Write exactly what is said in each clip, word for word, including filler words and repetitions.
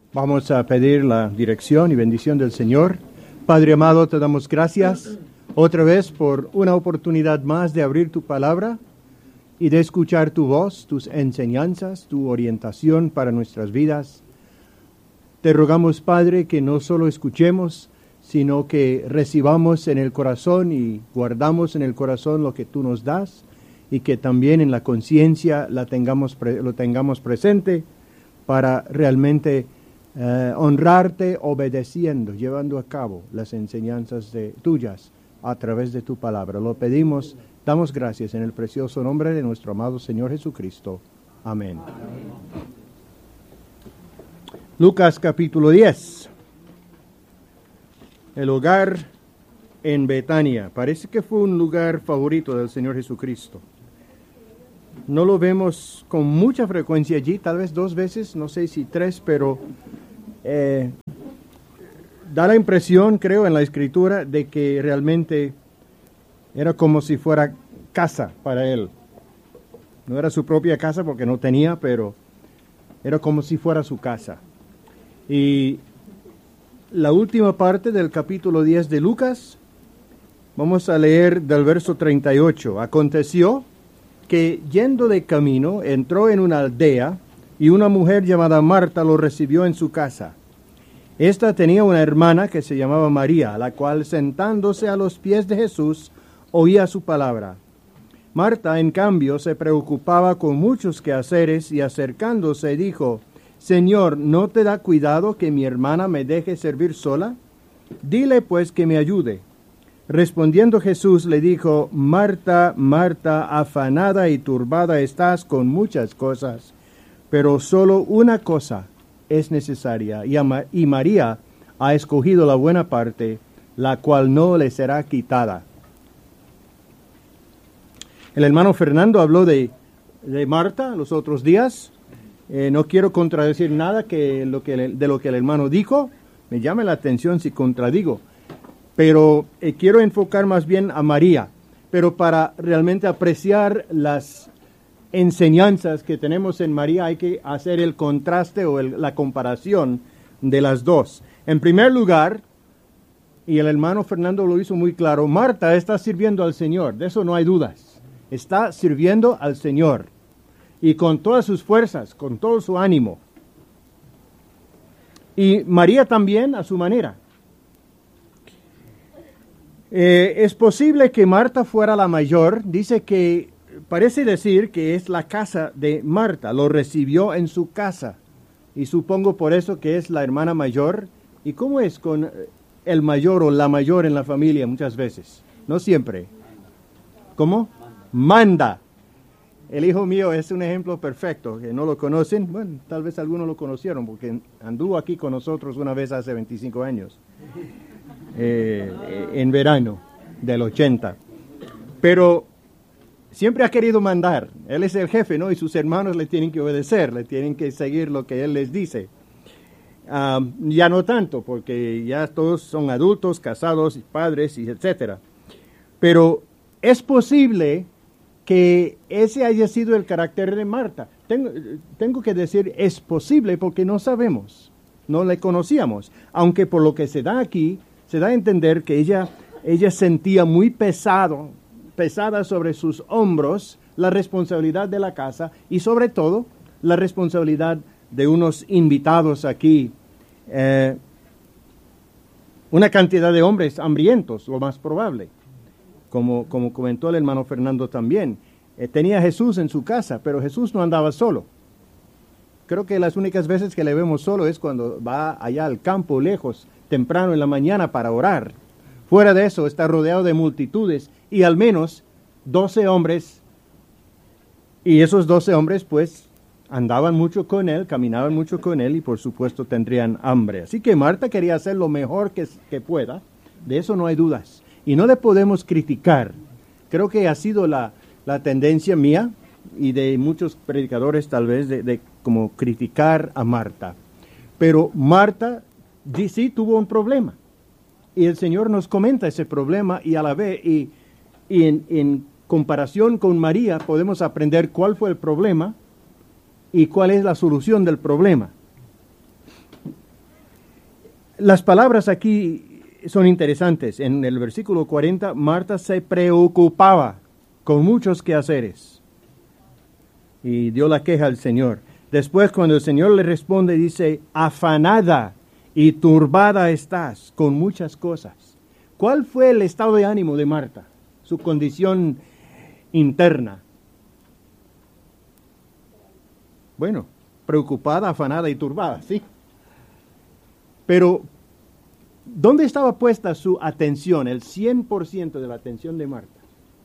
Vamos a pedir la dirección y bendición del Señor. Padre amado, te damos gracias otra vez por una oportunidad más de abrir tu palabra y de escuchar tu voz, tus enseñanzas, tu orientación para nuestras vidas. Te rogamos, Padre, que no solo escuchemos, sino que recibamos en el corazón y guardamos en el corazón lo que tú nos das y que también en la conciencia la tengamos pre- lo tengamos presente para realmente eh, honrarte obedeciendo, llevando a cabo las enseñanzas de, tuyas a través de tu palabra. Lo pedimos, damos gracias en el precioso nombre de nuestro amado Señor Jesucristo. Amén. Amén. Lucas capítulo diez. El hogar en Betania. Parece que fue un lugar favorito del Señor Jesucristo. No lo vemos con mucha frecuencia allí, tal vez dos veces, no sé si tres, pero eh, da la impresión, creo, en la Escritura, de que realmente era como si fuera casa para él. No era su propia casa porque no tenía, pero era como si fuera su casa. Y la última parte del capítulo diez de Lucas, vamos a leer del verso treinta y ocho. Aconteció que yendo de camino entró en una aldea y una mujer llamada Marta lo recibió en su casa. Esta tenía una hermana que se llamaba María, la cual sentándose a los pies de Jesús oía su palabra. Marta, en cambio, se preocupaba con muchos quehaceres y acercándose dijo: Señor, ¿no te da cuidado que mi hermana me deje servir sola? Dile pues que me ayude. Respondiendo Jesús le dijo: Marta, Marta, afanada y turbada estás con muchas cosas, pero solo una cosa es necesaria, y, ama- y María ha escogido la buena parte, la cual no le será quitada. El hermano Fernando habló de, de Marta los otros días. Eh, no quiero contradecir nada que lo que le- de lo que el hermano dijo. Me llama la atención si contradigo. Pero eh, quiero enfocar más bien a María. Pero para realmente apreciar las enseñanzas que tenemos en María hay que hacer el contraste o el, la comparación de las dos. En primer lugar, y el hermano Fernando lo hizo muy claro, Marta está sirviendo al Señor, de eso no hay dudas. Está sirviendo al Señor. Y con todas sus fuerzas, con todo su ánimo. Y María también a su manera. Eh, es posible que Marta fuera la mayor. Dice que, parece decir que es la casa de Marta. Lo recibió en su casa. Y supongo por eso que es la hermana mayor. ¿Y cómo es con el mayor o la mayor en la familia muchas veces? No siempre. ¿Cómo? Manda. El hijo mío es un ejemplo perfecto, que no lo conocen. Bueno, tal vez algunos lo conocieron, porque anduvo aquí con nosotros una vez hace veinticinco años, eh, en verano del ochenta. Pero siempre ha querido mandar. Él es el jefe, ¿no? Y sus hermanos le tienen que obedecer, le tienen que seguir lo que él les dice. Um, ya no tanto, porque ya todos son adultos, casados, padres, y etcétera. Pero es posible que ese haya sido el carácter de Marta. Tengo, tengo que decir, es posible porque no sabemos, no le conocíamos, aunque por lo que se da aquí, se da a entender que ella, ella sentía muy pesado, pesada sobre sus hombros la responsabilidad de la casa y sobre todo la responsabilidad de unos invitados aquí, eh, una cantidad de hombres hambrientos, lo más probable. Como, como comentó el hermano Fernando también, eh, tenía a Jesús en su casa, pero Jesús no andaba solo. Creo que las únicas veces que le vemos solo es cuando va allá al campo, lejos, temprano en la mañana para orar. Fuera de eso, está rodeado de multitudes y al menos doce hombres, y esos doce hombres pues andaban mucho con él, caminaban mucho con él y por supuesto tendrían hambre. Así que Marta quería hacer lo mejor que, que pueda, de eso no hay dudas. Y no le podemos criticar. Creo que ha sido la, la tendencia mía y de muchos predicadores tal vez de, de como criticar a Marta. Pero Marta sí tuvo un problema. Y el Señor nos comenta ese problema y a la vez, y, y en, en comparación con María podemos aprender cuál fue el problema y cuál es la solución del problema. Las palabras aquí son interesantes. En el versículo cuarenta, Marta se preocupaba con muchos quehaceres y dio la queja al Señor. Después, cuando el Señor le responde, dice, afanada y turbada estás con muchas cosas. ¿Cuál fue el estado de ánimo de Marta? Su condición interna. Bueno, preocupada, afanada y turbada, sí. Pero, ¿dónde estaba puesta su atención, el cien por ciento de la atención de Marta?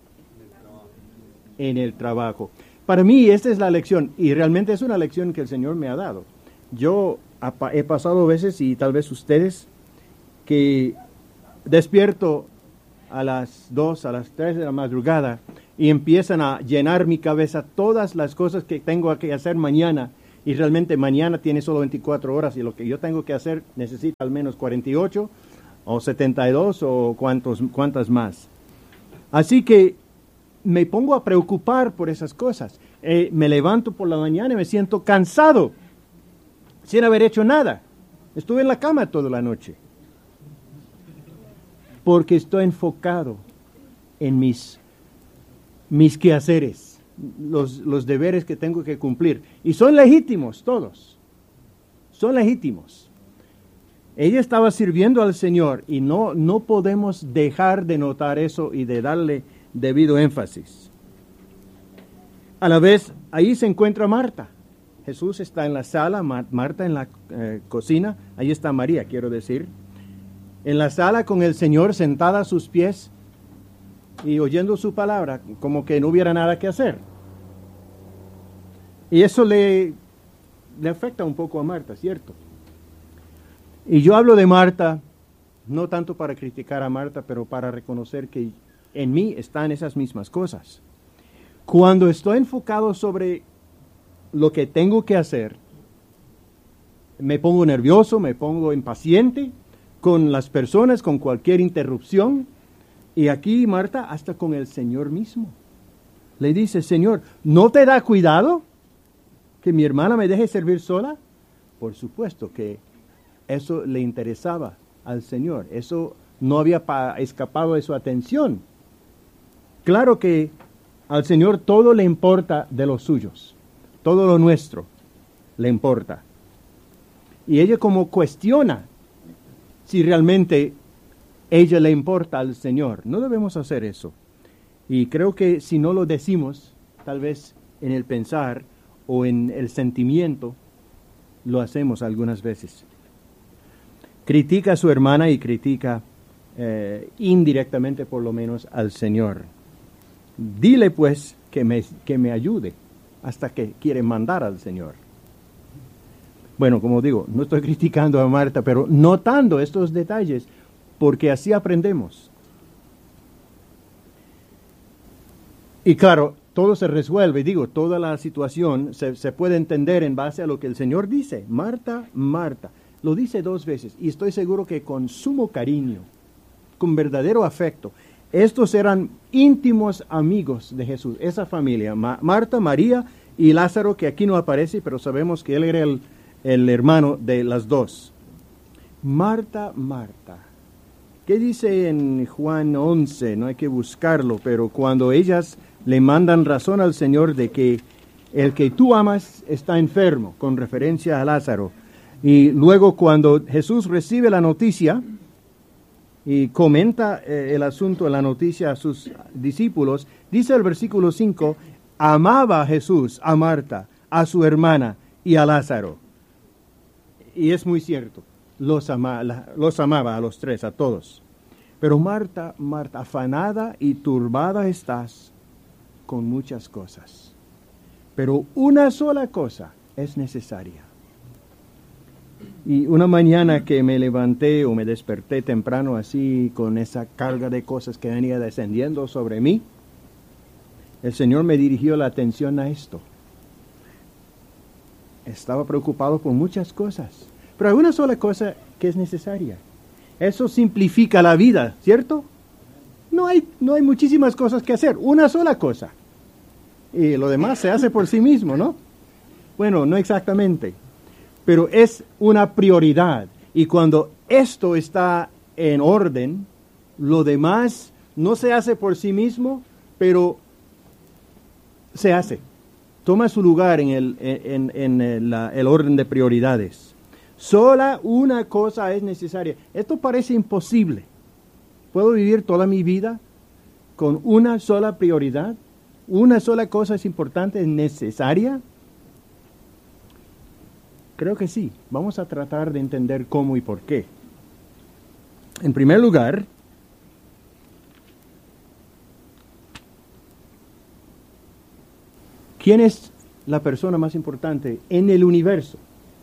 En el trabajo. Para mí, esta es la lección, y realmente es una lección que el Señor me ha dado. Yo he pasado veces, y tal vez ustedes, que despierto a las dos, a las tres de la madrugada, y empiezan a llenar mi cabeza todas las cosas que tengo que hacer mañana, y realmente mañana tiene solo veinticuatro horas, y lo que yo tengo que hacer necesita al menos cuarenta y ocho, o setenta y dos, o cuantos, cuantas más. Así que me pongo a preocupar por esas cosas. Eh, me levanto por la mañana y me siento cansado, sin haber hecho nada. Estuve en la cama toda la noche, porque estoy enfocado en mis, mis quehaceres, los, los deberes que tengo que cumplir. Y son legítimos todos, son legítimos. Ella estaba sirviendo al Señor y no, no podemos dejar de notar eso y de darle debido énfasis. A la vez, ahí se encuentra Marta. Jesús está en la sala, Marta en la eh, cocina, ahí está María, quiero decir. En la sala con el Señor sentada a sus pies y oyendo su palabra, como que no hubiera nada que hacer. Y eso le, le afecta un poco a Marta, ¿cierto? Y yo hablo de Marta, no tanto para criticar a Marta, pero para reconocer que en mí están esas mismas cosas. Cuando estoy enfocado sobre lo que tengo que hacer, me pongo nervioso, me pongo impaciente con las personas, con cualquier interrupción. Y aquí Marta, hasta con el Señor mismo, le dice, Señor, ¿no te da cuidado que mi hermana me deje servir sola? Por supuesto que eso le interesaba al Señor, eso no había pa- escapado de su atención. Claro que al Señor todo le importa de los suyos, todo lo nuestro le importa. Y ella como cuestiona si realmente ella le importa al Señor. No debemos hacer eso. Y creo que si no lo decimos, tal vez en el pensar o en el sentimiento, lo hacemos algunas veces. Critica a su hermana y critica eh, indirectamente por lo menos al Señor. Dile pues que me, que me ayude, hasta que quiere mandar al Señor. Bueno, como digo, no estoy criticando a Marta, pero notando estos detalles, porque así aprendemos. Y claro, todo se resuelve, digo, toda la situación se, se puede entender en base a lo que el Señor dice. Marta, Marta, lo dice dos veces, y estoy seguro que con sumo cariño, con verdadero afecto. Estos eran íntimos amigos de Jesús, esa familia, Ma- Marta, María y Lázaro, que aquí no aparece, pero sabemos que él era el, el hermano de las dos. Marta, Marta. ¿Qué dice en Juan once? No hay que buscarlo, pero cuando ellas le mandan razón al Señor de que el que tú amas está enfermo, con referencia a Lázaro. Y luego cuando Jesús recibe la noticia y comenta eh, el asunto, la noticia a sus discípulos, dice el versículo cinco, amaba a Jesús, a Marta, a su hermana y a Lázaro. Y es muy cierto, los, ama, la, los amaba a los tres, a todos. Pero Marta, Marta, afanada y turbada estás con muchas cosas. Pero una sola cosa es necesaria. Y una mañana que me levanté o me desperté temprano así con esa carga de cosas que venía descendiendo sobre mí, el Señor me dirigió la atención a esto. Estaba preocupado por muchas cosas, pero hay una sola cosa que es necesaria. Eso simplifica la vida, ¿cierto? No hay, no hay muchísimas cosas que hacer, una sola cosa. Y lo demás se hace por sí mismo, ¿no? Bueno, no exactamente. Pero es una prioridad. Y cuando esto está en orden, lo demás no se hace por sí mismo, pero se hace. Toma su lugar en el, en, en el, la, el orden de prioridades. Sola una cosa es necesaria. Esto parece imposible. ¿Puedo vivir toda mi vida con una sola prioridad? ¿Una sola cosa es importante, es necesaria? Creo que sí. Vamos a tratar de entender cómo y por qué. En primer lugar, ¿quién es la persona más importante en el universo?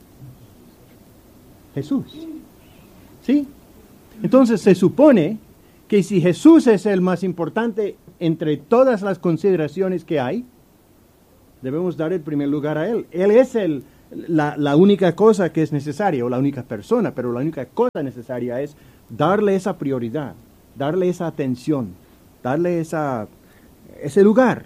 Jesús. ¿Sí? Entonces se supone que si Jesús es el más importante entre todas las consideraciones que hay, debemos dar el primer lugar a Él. Él es el, la, la única cosa que es necesaria, o la única persona, pero la única cosa necesaria es darle esa prioridad, darle esa atención, darle esa, ese lugar.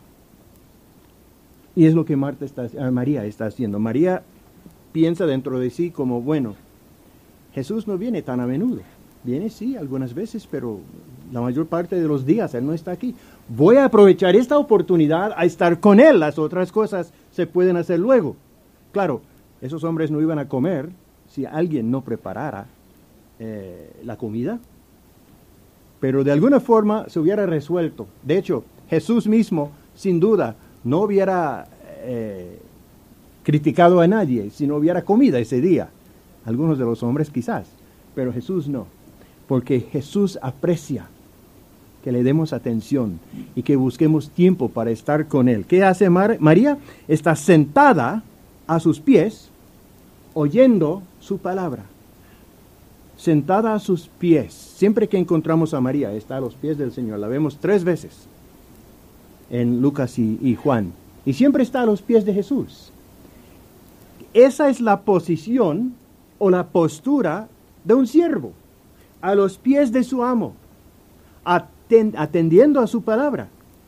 Y es lo que Marta está, María está haciendo. María piensa dentro de sí como, bueno, Jesús no viene tan a menudo. Viene sí, algunas veces, pero la mayor parte de los días Él no está aquí. Voy a aprovechar esta oportunidad a estar con Él. Las otras cosas se pueden hacer luego. Claro, esos hombres no iban a comer si alguien no preparara eh, la comida. Pero de alguna forma se hubiera resuelto. De hecho, Jesús mismo, sin duda, no hubiera eh, criticado a nadie si no hubiera comida ese día. Algunos de los hombres quizás, pero Jesús no. Porque Jesús aprecia que le demos atención y que busquemos tiempo para estar con Él. ¿Qué hace Mar- María? Está sentada a sus pies, oyendo su palabra. Sentada a sus pies. Siempre que encontramos a María, está a los pies del Señor. La vemos tres veces en Lucas y, y Juan. Y siempre está a los pies de Jesús. Esa es la posición o la postura de un siervo. A los pies de su amo, aten- atendiendo a su palabra.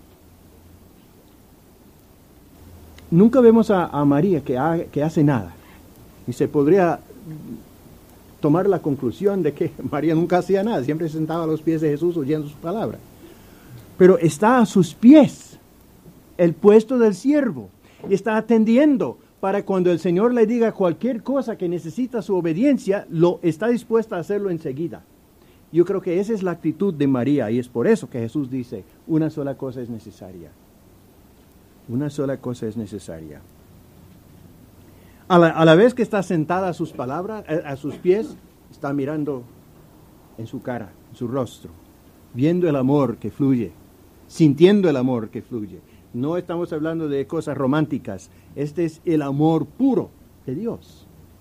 Nunca vemos a, a María que, ha, que hace nada. Y se podría tomar la conclusión de que María nunca hacía nada, siempre se sentaba a los pies de Jesús oyendo su palabra. Pero está a sus pies, el puesto del siervo, y está atendiendo para cuando el Señor le diga cualquier cosa que necesita su obediencia, lo está dispuesta a hacerlo enseguida. Yo creo que esa es la actitud de María, y es por eso que Jesús dice, una sola cosa es necesaria. Una sola cosa es necesaria. A la, a la vez que está sentada a sus palabras, a, a sus pies, está mirando en su cara, en su rostro, viendo el amor que fluye, sintiendo el amor que fluye. No estamos hablando de cosas románticas, este es el amor puro de Dios.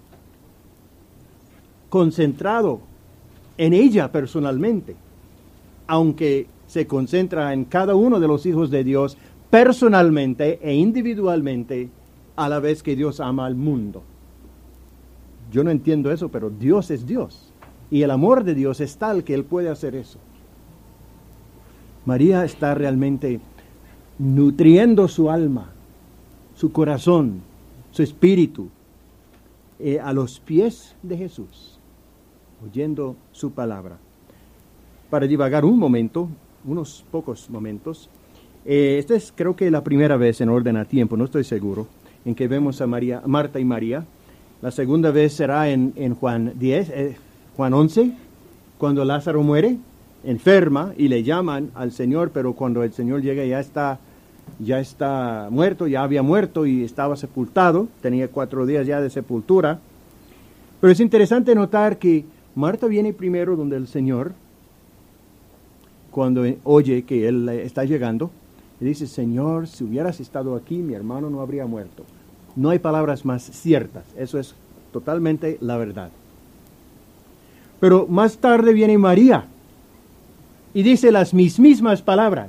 Concentrado en ella personalmente, aunque se concentra en cada uno de los hijos de Dios personalmente e individualmente, a la vez que Dios ama al mundo. Yo no entiendo eso, pero Dios es Dios, y el amor de Dios es tal que Él puede hacer eso. María está realmente nutriendo su alma, su corazón, su espíritu, eh, a los pies de Jesús, oyendo su palabra. Para divagar un momento, unos pocos momentos, eh, esta es creo que la primera vez en orden a tiempo, no estoy seguro, en que vemos a María, Marta y María. La segunda vez será en, en Juan diez, eh, Juan once, cuando Lázaro muere, enferma, y le llaman al Señor, pero cuando el Señor llega ya está, ya está muerto, ya había muerto y estaba sepultado, tenía cuatro días ya de sepultura. Pero es interesante notar que Marta viene primero donde el Señor, cuando oye que Él está llegando, y dice, Señor, si hubieras estado aquí, mi hermano no habría muerto. No hay palabras más ciertas, eso es totalmente la verdad. Pero más tarde viene María y dice las mismas palabras.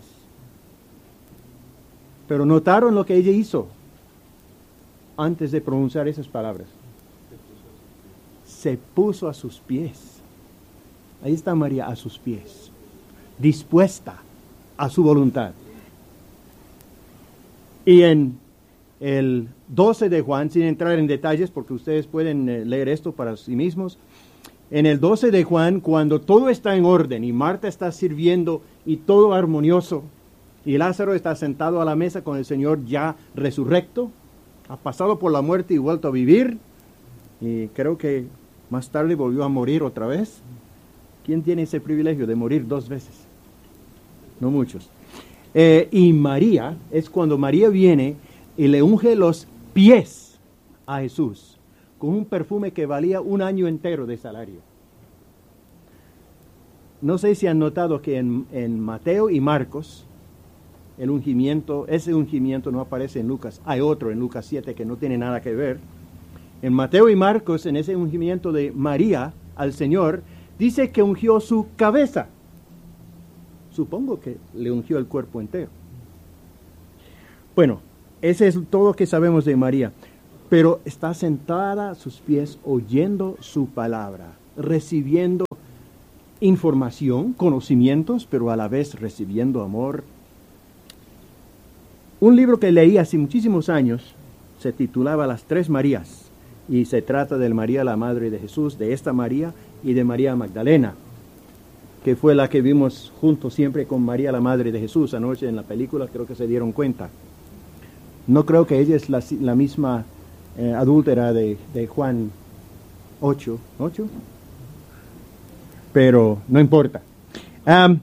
Pero notaron lo que ella hizo antes de pronunciar esas palabras. Se puso a sus pies. Ahí está María a sus pies, dispuesta a su voluntad. Y en el doce de Juan, sin entrar en detalles, porque ustedes pueden leer esto para sí mismos, En el doce de Juan, cuando todo está en orden y Marta está sirviendo y todo armonioso, y Lázaro está sentado a la mesa con el Señor ya resurrecto, ha pasado por la muerte y vuelto a vivir, y creo que más tarde volvió a morir otra vez. ¿Quién tiene ese privilegio de morir dos veces? No muchos. Eh, y María, es cuando María viene y le unge los pies a Jesús con un perfume que valía un año entero de salario. No sé si han notado que en, en Mateo y Marcos, el ungimiento, ese ungimiento no aparece en Lucas. Hay otro en Lucas siete que no tiene nada que ver. En Mateo y Marcos, en ese ungimiento de María al Señor, dice que ungió su cabeza. Supongo que le ungió el cuerpo entero. Bueno, ese es todo lo que sabemos de María. Pero está sentada a sus pies oyendo su palabra, recibiendo información, conocimientos, pero a la vez recibiendo amor. Un libro que leí hace muchísimos años se titulaba Las Tres Marías. Y se trata de María, la madre de Jesús, de esta María y de María Magdalena, que fue la que vimos juntos siempre con María, la madre de Jesús, anoche en la película, creo que se dieron cuenta. No creo que ella es la, la misma eh, adúltera de, de Juan ocho, ¿ocho? Pero no importa. Um,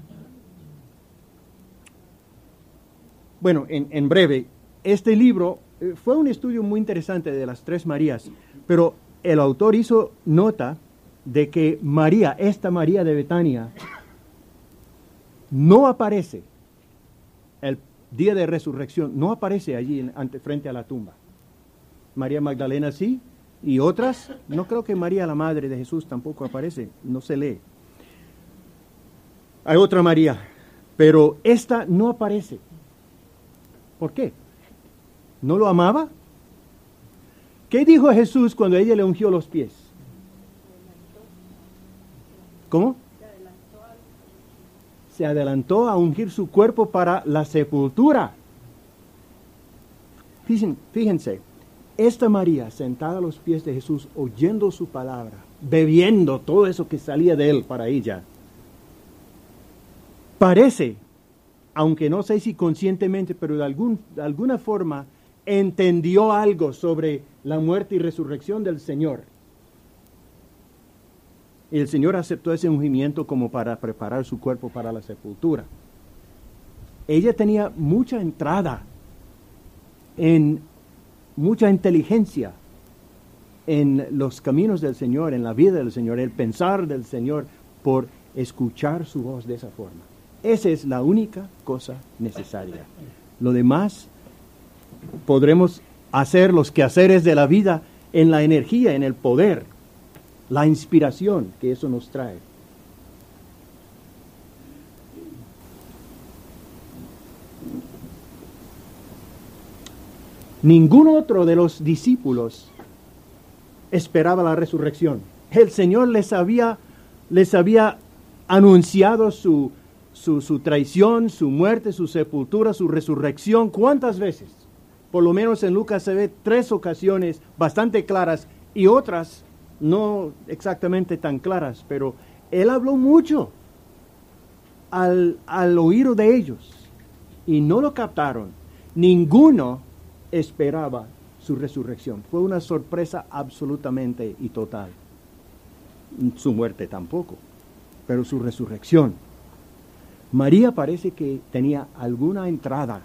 bueno, en, en breve, este libro eh, fue un estudio muy interesante de las tres Marías, pero el autor hizo nota de que María, esta María de Betania, no aparece el día de resurrección, no aparece allí en, ante, frente a la tumba. María Magdalena sí, y otras, no creo que María, la madre de Jesús, tampoco aparece, no se lee. Hay otra María, pero esta no aparece. ¿Por qué? ¿No lo amaba? ¿Qué dijo Jesús cuando ella le ungió los pies? ¿Cómo? Se adelantó a ungir su cuerpo para la sepultura. Fíjense, fíjense, esta María sentada a los pies de Jesús, oyendo su palabra, bebiendo todo eso que salía de él para ella, parece, aunque no sé si conscientemente, pero de, algún, de alguna forma, entendió algo sobre la muerte y resurrección del Señor. Y el Señor aceptó ese ungimiento como para preparar su cuerpo para la sepultura. Ella tenía mucha entrada, en mucha inteligencia en los caminos del Señor, en la vida del Señor, el pensar del Señor, por escuchar su voz de esa forma. Esa es la única cosa necesaria. Lo demás podremos hacer los quehaceres de la vida en la energía, en el poder, la inspiración que eso nos trae. Ningún otro de los discípulos esperaba la resurrección. El Señor les había, les había anunciado su, su, su traición, su muerte, su sepultura, su resurrección. ¿Cuántas veces? Por lo menos en Lucas se ve tres ocasiones bastante claras y otras no exactamente tan claras, pero Él habló mucho al, al oído de ellos y no lo captaron. Ninguno esperaba su resurrección. Fue una sorpresa absolutamente y total. Su muerte tampoco, pero su resurrección. María parece que tenía alguna entrada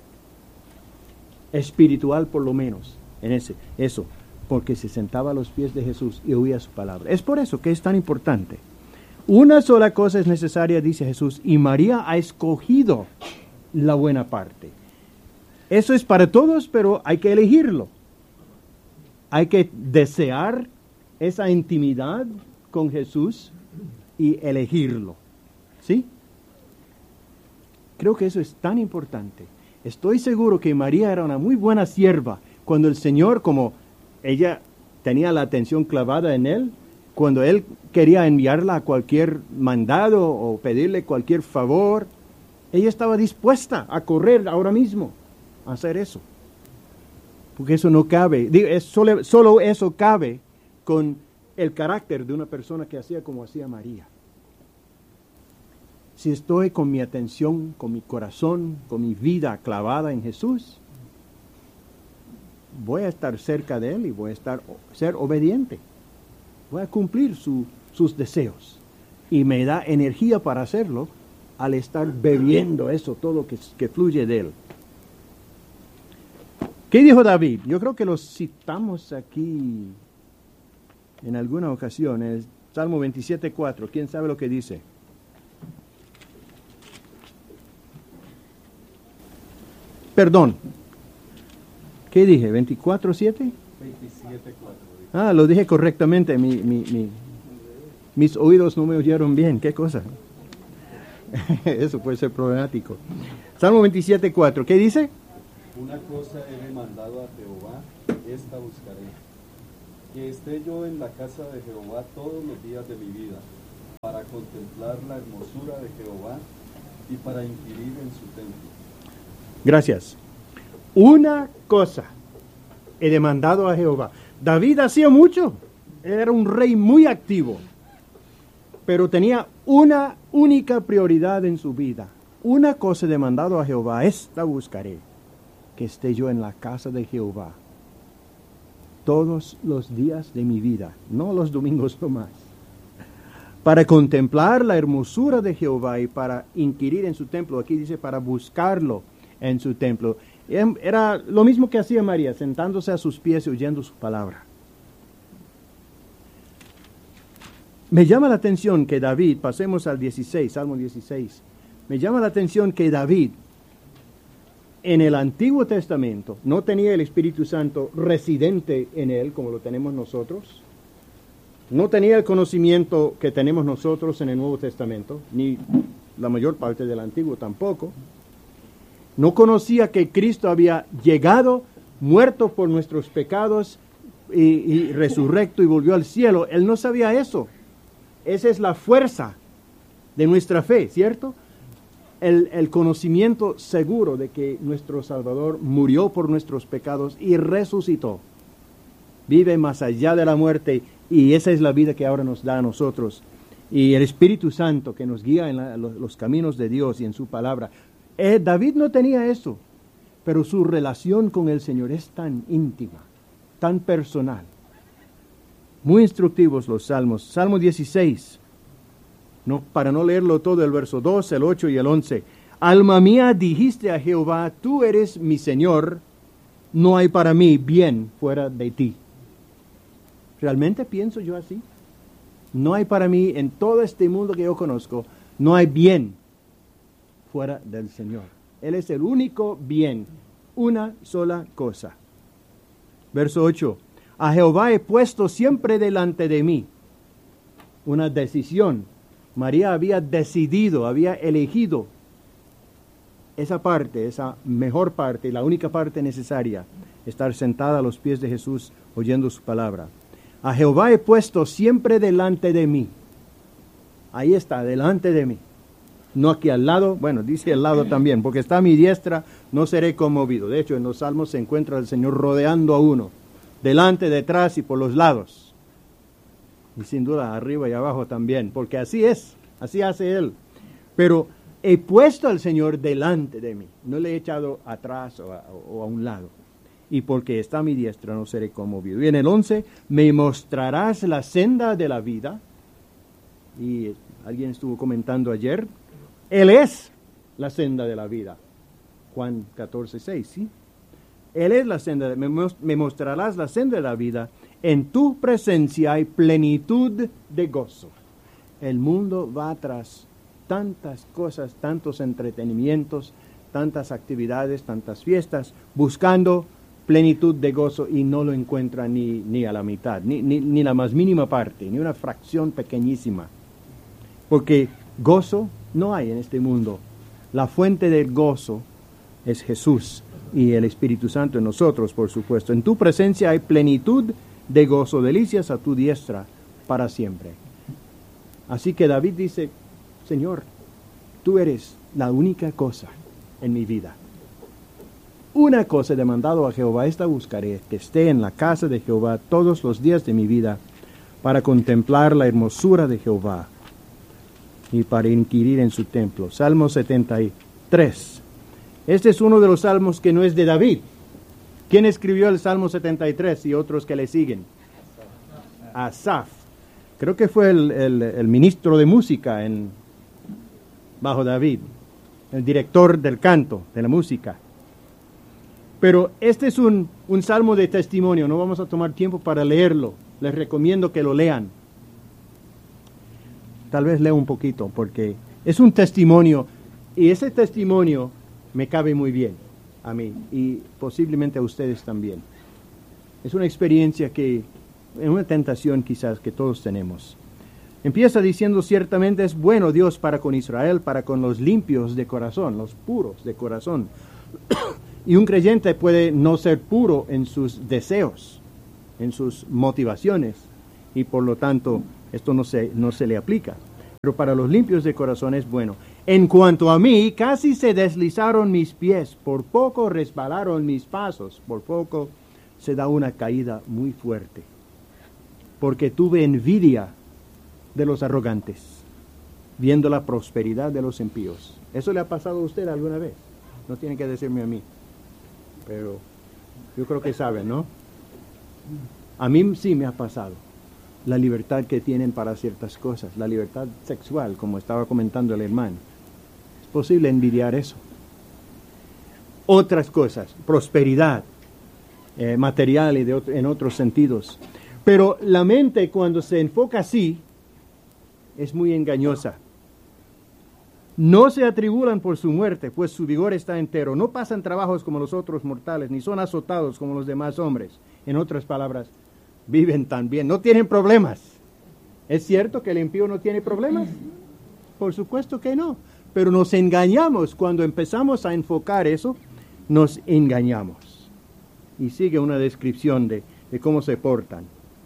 espiritual, por lo menos, en ese, eso, porque se sentaba a los pies de Jesús y oía su palabra. Es por eso que es tan importante. Una sola cosa es necesaria, dice Jesús, y María ha escogido la buena parte. Eso es para todos, pero hay que elegirlo. Hay que desear esa intimidad con Jesús y elegirlo. ¿Sí? Creo que eso es tan importante. Estoy seguro que María era una muy buena sierva. Cuando el Señor, como ella tenía la atención clavada en Él, cuando Él quería enviarla a cualquier mandado o pedirle cualquier favor, ella estaba dispuesta a correr ahora mismo a hacer eso. Porque eso no cabe, digo, es solo, solo eso cabe con el carácter de una persona que hacía como hacía María. Si estoy con mi atención, con mi corazón, con mi vida clavada en Jesús, voy a estar cerca de Él y voy a estar, ser obediente. Voy a cumplir su, sus deseos. Y me da energía para hacerlo al estar bebiendo eso, todo que, que fluye de Él. ¿Qué dijo David? Yo creo que lo citamos aquí en alguna ocasión. Es Salmo veintisiete cuatro. ¿Quién sabe lo que dice? Perdón. ¿Qué dije? ¿veinticuatro siete? veintisiete cuatro. Ah, lo dije correctamente. Mi, mi, mi, mis oídos no me oyeron bien. ¿Qué cosa? Eso puede ser problemático. Salmo veintisiete cuatro. ¿Qué dice? Una cosa he demandado a Jehová, esta buscaré, que esté yo en la casa de Jehová todos los días de mi vida, para contemplar la hermosura de Jehová y para inquirir en su templo. Gracias. Una cosa he demandado a Jehová. David hacía mucho, era un rey muy activo, pero tenía una única prioridad en su vida. Una cosa he demandado a Jehová, esta buscaré, que esté yo en la casa de Jehová todos los días de mi vida, no los domingos nomás, para contemplar la hermosura de Jehová y para inquirir en su templo. Aquí dice para buscarlo en su templo. Era lo mismo que hacía María, sentándose a sus pies y oyendo su palabra. Me llama la atención que David, pasemos al dieciséis, Salmo dieciséis, me llama la atención que David, en el Antiguo Testamento, no tenía el Espíritu Santo residente en él, como lo tenemos nosotros. No tenía el conocimiento que tenemos nosotros en el Nuevo Testamento, ni la mayor parte del Antiguo tampoco. No conocía que Cristo había llegado, muerto por nuestros pecados y, y resurrecto y volvió al cielo. Él no sabía eso. Esa es la fuerza de nuestra fe, ¿cierto? El, el conocimiento seguro de que nuestro Salvador murió por nuestros pecados y resucitó. Vive más allá de la muerte y esa es la vida que ahora nos da a nosotros. Y el Espíritu Santo que nos guía en la, los, los caminos de Dios y en su palabra. Eh, David no tenía eso, pero su relación con el Señor es tan íntima, tan personal. Muy instructivos los salmos. Salmo dieciséis. No, para no leerlo todo, el verso dos, el ocho y el once. Alma mía, dijiste a Jehová, tú eres mi Señor, no hay para mí bien fuera de ti. ¿Realmente pienso yo así? No hay para mí, en todo este mundo que yo conozco, no hay bien fuera del Señor. Él es el único bien, una sola cosa. Verso ocho. A Jehová he puesto siempre delante de mí. Una decisión. María había decidido, había elegido esa parte, esa mejor parte, la única parte necesaria, estar sentada a los pies de Jesús oyendo su palabra. A Jehová he puesto siempre delante de mí. Ahí está, delante de mí. No aquí al lado, bueno, dice al lado también, porque está a mi diestra, no seré conmovido. De hecho, en los Salmos se encuentra el Señor rodeando a uno, delante, detrás y por los lados. Y sin duda arriba y abajo también, porque así es, así hace Él. Pero he puesto al Señor delante de mí, no le he echado atrás o a, o a un lado. Y porque está a mi diestra no seré conmovido. Y en el once, me mostrarás la senda de la vida. Y alguien estuvo comentando ayer, Él es la senda de la vida. Juan catorce seis, ¿sí? Él es la senda, de, me, me mostrarás la senda de la vida. En tu presencia hay plenitud de gozo. El mundo va tras tantas cosas, tantos entretenimientos, tantas actividades, tantas fiestas, buscando plenitud de gozo y no lo encuentra ni, ni a la mitad, ni, ni, ni la más mínima parte, ni una fracción pequeñísima. Porque gozo no hay en este mundo. La fuente del gozo es Jesús y el Espíritu Santo en nosotros, por supuesto. En tu presencia hay plenitud de gozo, delicias a tu diestra para siempre. Así que David dice, Señor, tú eres la única cosa en mi vida. Una cosa he demandado a Jehová, esta buscaré, que esté en la casa de Jehová todos los días de mi vida, para contemplar la hermosura de Jehová y para inquirir en su templo. Salmo setenta y tres. Este es uno de los salmos que no es de David. ¿Quién escribió el Salmo setenta y tres y otros que le siguen? Asaf. Creo que fue el, el, el ministro de música en, bajo David, el director del canto, de la música. Pero este es un, un salmo de testimonio, no vamos a tomar tiempo para leerlo, les recomiendo que lo lean. Tal vez lea un poquito, porque es un testimonio, y ese testimonio me cabe muy bien a mí, y posiblemente a ustedes también. Es una experiencia que, es una tentación quizás que todos tenemos. Empieza diciendo, ciertamente es bueno Dios para con Israel, para con los limpios de corazón, los puros de corazón. Y un creyente puede no ser puro en sus deseos, en sus motivaciones, y por lo tanto esto no se, no se le aplica. Pero para los limpios de corazón es bueno. En cuanto a mí, casi se deslizaron mis pies, por poco resbalaron mis pasos, por poco se da una caída muy fuerte, porque tuve envidia de los arrogantes, viendo la prosperidad de los impíos. ¿Eso le ha pasado a usted alguna vez? No tiene que decirme a mí, pero yo creo que saben, ¿no? A mí sí me ha pasado. La libertad que tienen para ciertas cosas, la libertad sexual, como estaba comentando el hermano. Es posible envidiar eso. Otras cosas, prosperidad eh, material y de otro, en otros sentidos. Pero la mente, cuando se enfoca así, es muy engañosa. No se atribulan por su muerte, pues su vigor está entero. No pasan trabajos como los otros mortales, ni son azotados como los demás hombres. En otras palabras, viven tan bien, no tienen problemas. ¿Es cierto que el impío no tiene problemas? Por supuesto que no. Pero nos engañamos. Cuando empezamos a enfocar eso, nos engañamos. Y sigue una descripción de, de cómo se portan.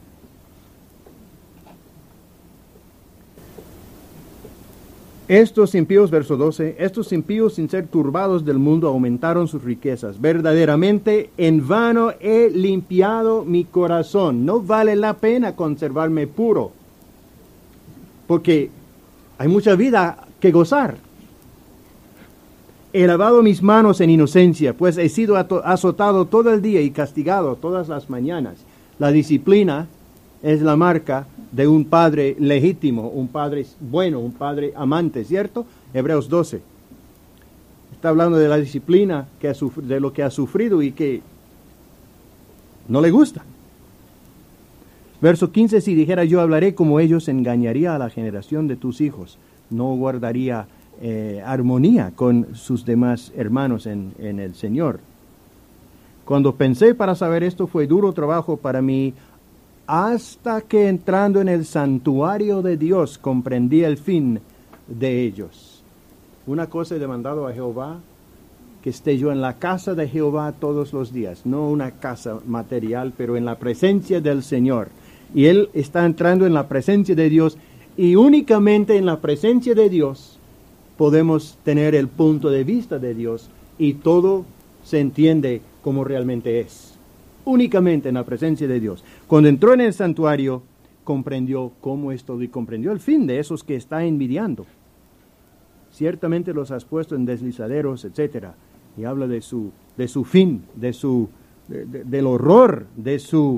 Estos impíos, verso doce, estos impíos sin ser turbados del mundo aumentaron sus riquezas. Verdaderamente en vano he limpiado mi corazón. No vale la pena conservarme puro, porque hay mucha vida que gozar. He lavado mis manos en inocencia, pues he sido azotado todo el día y castigado todas las mañanas. La disciplina es la marca de un padre legítimo, un padre bueno, un padre amante, ¿cierto? Hebreos doce. Está hablando de la disciplina, que ha sufrido, de lo que ha sufrido y que no le gusta. Verso quince, si dijera yo hablaré como ellos, engañaría a la generación de tus hijos. No guardaría eh, armonía con sus demás hermanos en, en el Señor. Cuando pensé para saber esto, fue duro trabajo para mí, hasta que entrando en el santuario de Dios comprendí el fin de ellos. Una cosa he demandado a Jehová, que esté yo en la casa de Jehová todos los días, no una casa material, pero en la presencia del Señor. Y él está entrando en la presencia de Dios, y únicamente en la presencia de Dios podemos tener el punto de vista de Dios, y todo se entiende como realmente es. Únicamente en la presencia de Dios. Cuando entró en el santuario, comprendió cómo es todo y comprendió el fin de esos que está envidiando. Ciertamente los has puesto en deslizaderos, etcétera. Y habla de su, de su fin, de su, de, de, del horror, de su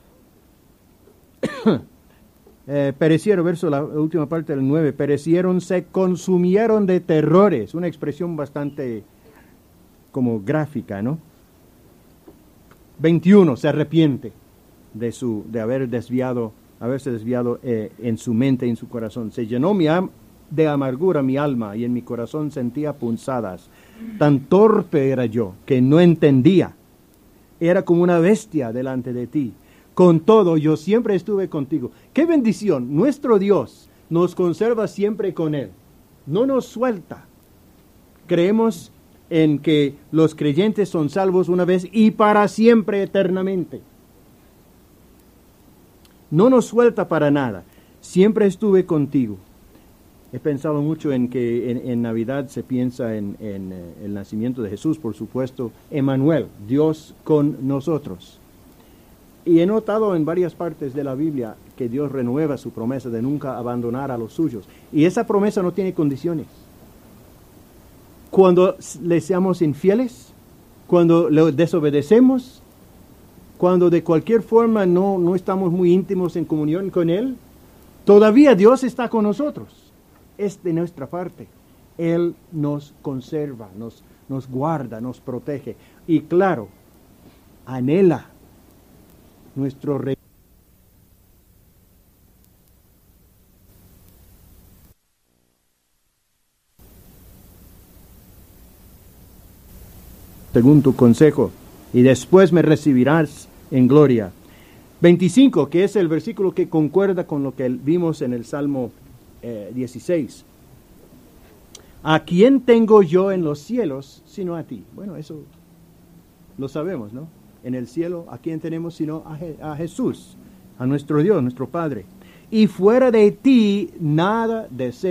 eh, perecieron, verso la última parte del nueve, perecieron, se consumieron de terrores. Una expresión bastante como gráfica, ¿no? veintiuno, se arrepiente de su de haber desviado, haberse desviado eh, en su mente y en su corazón. Se llenó mi am de amargura mi alma, y en mi corazón sentía punzadas. Tan torpe era yo que no entendía. Era como una bestia delante de ti. Con todo, yo siempre estuve contigo. ¡Qué bendición! Nuestro Dios nos conserva siempre con Él. No nos suelta. Creemos en que los creyentes son salvos una vez y para siempre, eternamente. No nos suelta para nada. Siempre estuve contigo. He pensado mucho en que en, en Navidad se piensa en, en eh, el nacimiento de Jesús, por supuesto. Emmanuel, Dios con nosotros. Y he notado en varias partes de la Biblia que Dios renueva su promesa de nunca abandonar a los suyos. Y esa promesa no tiene condiciones. Cuando le seamos infieles, cuando le desobedecemos, cuando de cualquier forma no, no estamos muy íntimos en comunión con Él, todavía Dios está con nosotros. Es de nuestra parte. Él nos conserva, nos, nos guarda, nos protege. Y claro, anhela nuestro rey. Según tu consejo, y después me recibirás en gloria. veinticinco, que es el versículo que concuerda con lo que vimos en el Salmo eh, dieciséis. ¿A quién tengo yo en los cielos sino a ti? Bueno, eso lo sabemos, ¿no? En el cielo, ¿a quién tenemos sino a, Je- a Jesús, a nuestro Dios, nuestro Padre? Y fuera de ti nada deseo.